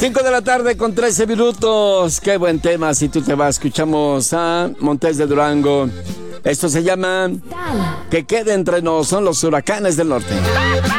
5 de la tarde con 13 minutos. Qué buen tema. Si tú te vas, escuchamos a Montes de Durango. Esto se llama Que quede entre nos. Son los Huracanes del Norte.